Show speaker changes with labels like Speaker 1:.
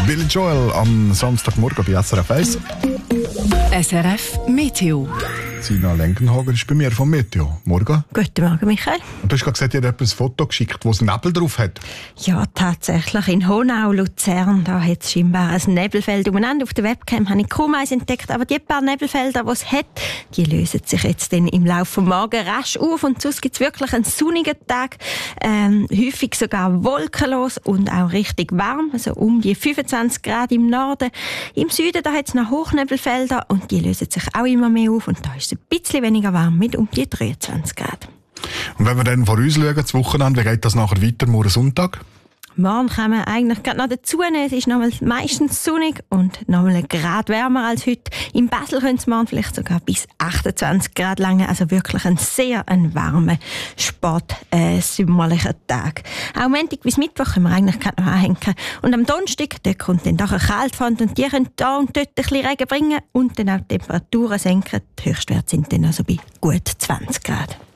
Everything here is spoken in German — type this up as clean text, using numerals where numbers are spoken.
Speaker 1: Billy Joel am Samstagmorgen bei SRF 1.
Speaker 2: SRF Meteo.
Speaker 1: Sina Lenkenhagen ist bei mir vom Meteo. Morgen.
Speaker 3: Guten Morgen, Michael.
Speaker 1: Und du hast gerade gesagt, ihr habt ein Foto geschickt, das Nebel drauf hat.
Speaker 3: Ja, tatsächlich. In Honau, Luzern, da hat es scheinbar ein Nebelfeld umeinander. Auf der Webcam habe ich kaum eins entdeckt, aber die paar Nebelfelder, die es hat, die lösen sich jetzt dann im Laufe des Morgens rasch auf. Und sonst gibt es wirklich einen sonnigen Tag, häufig sogar wolkenlos und auch richtig warm, also um die 25 Grad im Norden. Im Süden da hat es noch Hochnebelfelder und die lösen sich auch immer mehr auf. Und da ist es ein bisschen weniger warm mit um die 23 Grad.
Speaker 1: Und wenn wir dann vorausschauen, das Wochenende, wie geht das nachher weiter, morgen Sonntag?
Speaker 3: Morgen kann man eigentlich gerade noch dazu nehmen. Es ist nochmal meistens sonnig und nochmal ein Grad wärmer als heute. In Basel könnte es morgen vielleicht sogar bis 28 Grad lange. Also wirklich ein sehr warmer, sommerlicher Tag. Auch Montag bis Mittwoch können wir eigentlich gerade noch anhängen. Und am Donnerstag, da kommt dann doch eine Kaltfront und die können da und dort ein bisschen Regen bringen und dann auch die Temperaturen senken. Die Höchstwerte sind dann also bei gut 20 Grad.